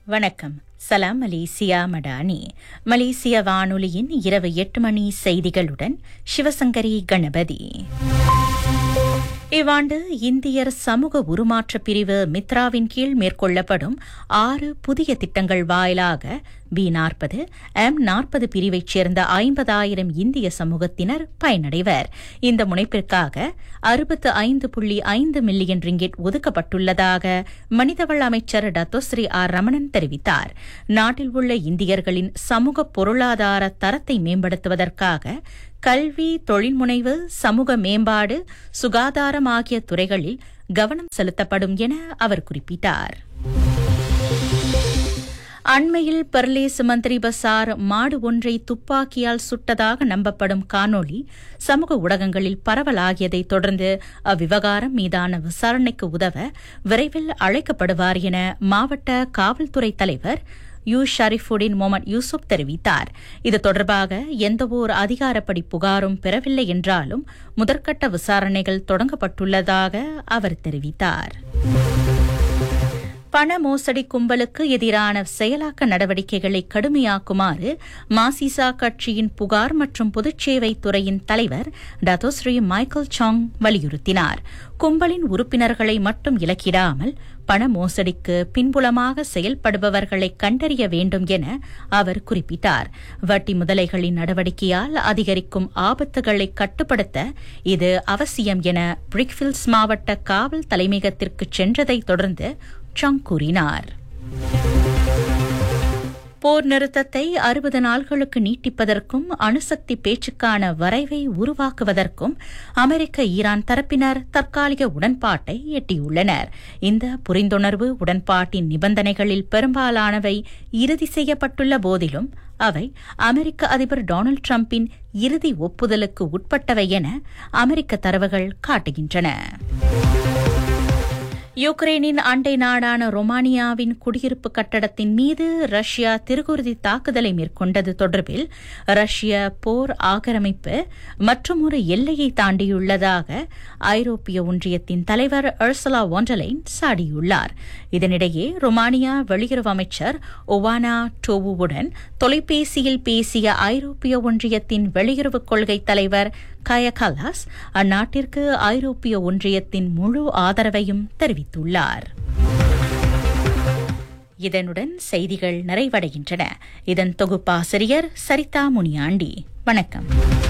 வணக்கம். சலாம் மலேசியா மடானி. மலேசிய வானொலியின் இரவு 8 மணி செய்திகளுடன் சிவசங்கரி கணபதி. இவ்வாண்டு இந்தியர் சமூக உருமாற்ற பிரிவு மித்ராவின் கீழ் மேற்கொள்ளப்படும் 6 புதிய திட்டங்கள் வாயிலாக B40, M40 பிரிவைச் சேர்ந்த 50,000 இந்திய சமூகத்தினர் பயனடைவர். இந்த முனைப்பிற்காக 65.5 மில்லியன் ரிங்கிட் ஒதுக்கப்பட்டுள்ளதாக மனிதவள அமைச்சர் டத்தோஸ்ரீ ஆர் ரமணன் தெரிவித்தார். நாட்டில் உள்ள இந்தியர்களின் சமூக பொருளாதார தரத்தை மேம்படுத்துவதற்காக கல்வி, தொழில்முனைவு, சமூக மேம்பாடு, சுகாதாரம் ஆகிய துறைகளில் கவனம் செலுத்தப்படும் என அவர் குறிப்பிட்டார். அண்மையில் பெர்லேஸ் மந்திரி பசார் மாடு ஒன்றை துப்பாக்கியால் சுட்டதாக நம்பப்படும் காணொளி சமூக ஊடகங்களில் பரவலாகியதை தொடர்ந்து அவ்விவகாரம் மீதான விசாரணைக்கு உதவ விரைவில் அழைக்கப்படுவார் என மாவட்ட காவல்துறை தலைவர் ஷரீஃபுடின் முகமது யூசுப் தெரிவித்தார். இது தொடர்பாக எந்தவோர் அதிகாரப்படி புகாரும் பெறவில்லை என்றாலும் முதற்கட்ட விசாரணைகள் தொடங்கப்பட்டுள்ளதாக அவர் தெரிவித்தார். பண மோசடி கும்பலுக்கு எதிரான செயலாக்க நடவடிக்கைகளை கடுமையாக்குமாறு மாசிசா கட்சியின் புகார் மற்றும் பொதுச்சேவை துறையின் தலைவர் டத்தோஸ்ரீ மைக்கேல் சாங் வலியுறுத்தினார். கும்பலின் உறுப்பினர்களை மட்டும் இலக்கிடாமல் பண மோசடிக்கு பின்புலமாக செயல்படுபவர்களை கண்டறிய வேண்டும் என அவர் குறிப்பிட்டார். வட்டி முதலைகளின் நடவடிக்கையால் அதிகரிக்கும் ஆபத்துகளை கட்டுப்படுத்த இது அவசியம் என பிரிக்ஃபீல்ட்ஸ் மாவட்ட காவல் தலைமையகத்திற்கு சென்றதை தொடர்ந்து சாங் கூறினார். போர் நிறுத்தத்தை 60 நாள்களுக்கு நீட்டிப்பதற்கும் அணுசக்தி பேச்சுக்கான வரைவை உருவாக்குவதற்கும் அமெரிக்க ஈரான் தரப்பினர் தற்காலிக உடன்பாட்டை எட்டியுள்ளனர். இந்த புரிந்துணர்வு உடன்பாட்டின் நிபந்தனைகளில் பெரும்பாலானவை இறுதி செய்யப்பட்டுள்ள போதிலும் அவை அமெரிக்க அதிபர் டொனால்டு டிரம்பின் இறுதி ஒப்புதலுக்கு உட்பட்டவை என அமெரிக்க தரவுகள் காட்டுகின்றன. யுக்ரைனின் அண்டை நாடான ரொமானியாவின் குடியிருப்பு கட்டடத்தின் மீது ரஷ்யா திருகுருதி தாக்குதலை மேற்கொண்டது தொடர்பில் ரஷ்ய போர் ஆக்கிரமிப்பு மற்றுமொரு எல்லையை தாண்டியுள்ளதாக ஐரோப்பிய ஒன்றியத்தின் தலைவர் உர்சுலா வான் டெர் லைன் சாடியுள்ளார். இதனிடையே ரொமானியா வெளியுறவு அமைச்சர் ஒவானா டோவுவுடன் தொலைபேசியில் பேசிய ஐரோப்பிய ஒன்றியத்தின் வெளியுறவுக் கொள்கை தலைவர் காயா கல்லாஸ் அந்நாட்டிற்கு ஐரோப்பிய ஒன்றியத்தின் முழு ஆதரவையும் தெரிவித்துள்ளார். இதனுடன் செய்திகள் நிறைவடைகின்றன. இதன் தொகுப்பாசிரியர் சரிதா முனியாண்டி. வணக்கம்.